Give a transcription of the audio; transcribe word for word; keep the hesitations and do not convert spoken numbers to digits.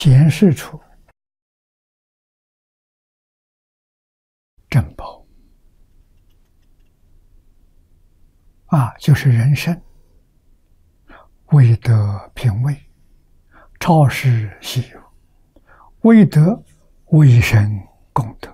显示出正报啊，就是人生未得品位，超世稀有，未得未生功德。